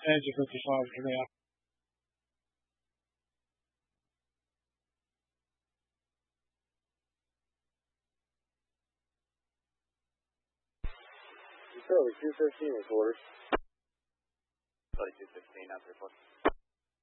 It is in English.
Engine 55, Korea. Charlie 215 is orders. Charlie 215, out there,